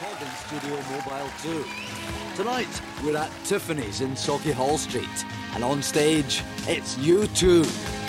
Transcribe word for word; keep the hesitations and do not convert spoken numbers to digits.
Recording Studio Mobile two. Tonight, we're at Tiffany's in Sauchiehall Street. And on stage, it's U two.